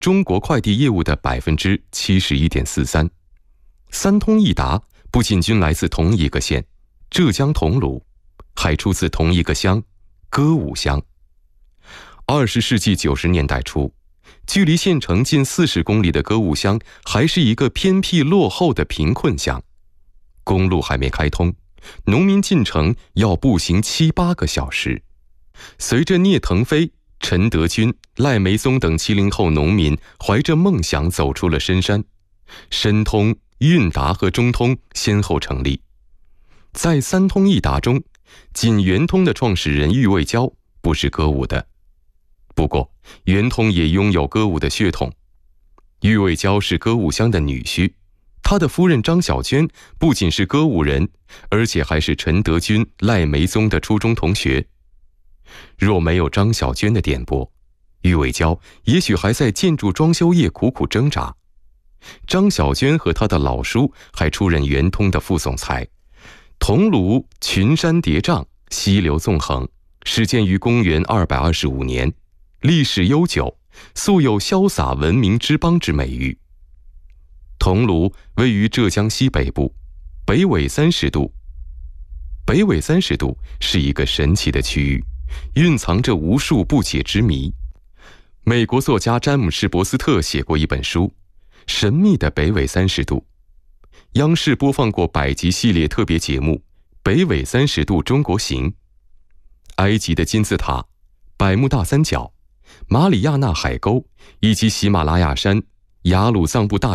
中国快递业务的 71.43%。三通一达不仅均来自同一个县浙江桐庐，还出自同一个乡歌舞乡。20世纪90年代初，距离县城近40公里的歌舞乡还是一个偏僻落后的贫困乡，公路还没开通，农民进城要步行7-8个小时。随着聂腾飞、陈德军、赖梅松等70后农民怀着梦想走出了深山，申通、韵达和中通先后成立。在三通一达中，仅圆通的创始人郁卫娇不是歌舞的，不过圆通也拥有歌舞的血统。郁卫娇是歌舞乡的女婿，他的夫人张小娟不仅是歌舞人，而且还是陈德军、赖梅宗的初中同学。若没有张小娟的点拨，郁卫娇也许还在建筑装修业苦苦挣扎。张小娟和他的老叔还出任圆通的副总裁。桐庐群山叠嶂，溪流纵横，始建于公元225年，历史悠久，素有潇洒文明之邦之美誉。桐庐位于浙江西北部，北纬30度。北纬30度是一个神奇的区域，蕴藏着无数不解之谜。美国作家詹姆士·伯斯特写过一本书《神秘的北纬30度》，央视播放过百集系列特别节目《北纬30度中国行》。埃及的金字塔、百慕大三角、马里亚纳海沟以及喜马拉雅山、雅鲁藏布大